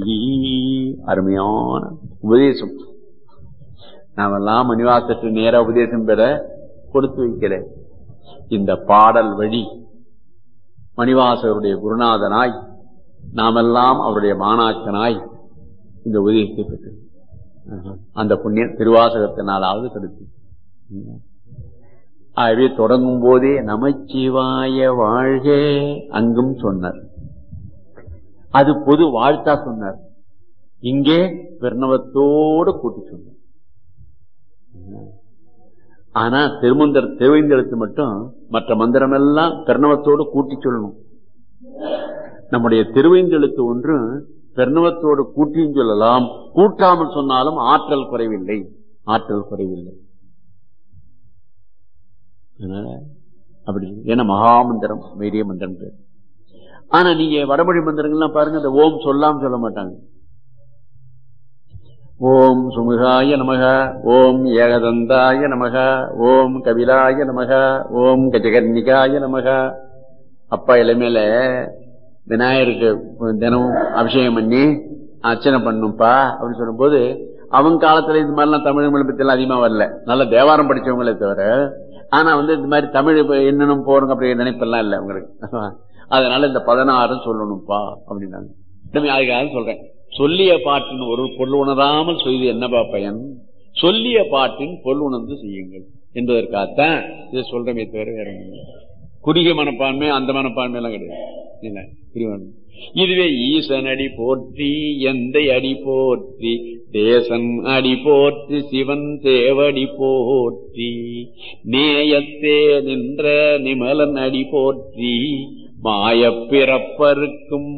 அருமையான உபதேசம். நாமெல்லாம் மணிவாசற்று நேர உபதேசம் பெற கொடுத்து வைக்கல. இந்த பாடல் வழி மணிவாசகருடைய குருநாதனாய் நாமெல்லாம் அவருடைய மாணாக்கனாய் இந்த உபதேசத்தை பெற்று அந்த புண்ணிய திருவாசகத்தினாலாவது கருத்து. ஆகவே தொடங்கும் போதே நமச்சிவாய வாழ்க அங்கும் சொன்னார். அது பொது வாழ்த்தா சொன்னார். இங்கே பிரணவத்தோடு கூட்டி சொன்னார். ஆனா திருவேந்தெழுத்து மட்டும் மற்ற மந்திரம் எல்லாம் பிரணவத்தோடு கூட்டி சொல்லணும். நம்முடைய திருவேந்தெழுத்து ஒன்று பிரணவத்தோடு கூட்டியும் சொல்லலாம், கூட்டாமல் சொன்னாலும் ஆற்றல் குறைவில்லை. ஆற்றல் குறைவில்லை. அப்படி ஏன்னா மகாமந்திரம் பெரிய மந்திரம் பேர். ஆனா நீங்க வடமொழி மந்திரங்கள்லாம் பாருங்க, இந்த ஓம் சொல்லாம சொல்ல மாட்டாங்க. ஓம் சுமுகாய நமக, ஓம் ஏகதந்தாய நமக, ஓம் கபிலாய நமக, ஓம் கஜகர்ணிகாய நமக. அப்பா இளமையில விநாயகருக்கு தினமும் அபிஷேகம் பண்ணி அர்ச்சனை பண்ணும்பா அப்படின்னு சொல்லும் போது அவங்க காலத்துல இந்த மாதிரிலாம் தமிழ் மொழி பத்தி எல்லாம் அதிகமா வரல, நல்ல தேவாரம் படிச்சவங்களே தவிர. ஆனா இந்த மாதிரி தமிழ் என்னன்னு போறோங்க அப்படி நினைப்பெல்லாம் இல்லை உங்களுக்கு. அதனால இந்த 16 சொல்லணும்பா அப்படின்னாங்க. அதுக்காக சொல்றேன், சொல்லிய பாட்டின் ஒரு பொருள் உணராமல் செய்து என்னப்பா பயன், சொல்லிய பாட்டின் பொருள் உணர்ந்து செய்யுங்கள் என்பதற்காகத்தான் இதை சொல்றமே தவிர வேற குறுகிய மனப்பான்மை அந்த மனப்பான்மை எல்லாம் கிடையாது. இதுவே ஈசன் அடி போற்றி, எந்த அடி போற்றி, தேசன் அடி போற்றி, சிவன் தேவடி போற்றி, நேயத்தே நின்ற நிமலன் அடி போற்றி, மாயப் பிறப்பருக்கும்